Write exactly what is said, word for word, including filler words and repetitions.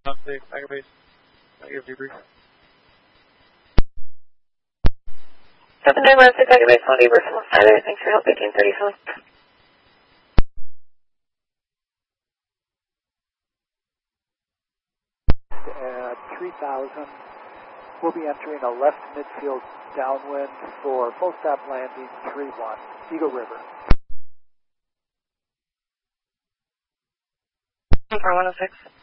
Tiger Base. Tiger debrief. seven nine one six Tiger Base, one debrief from Tyler. Thanks for help, eighteen thirty-seven. At three thousand, we'll be entering a left midfield downwind for full stop landing three one, Eagle River. four one oh six.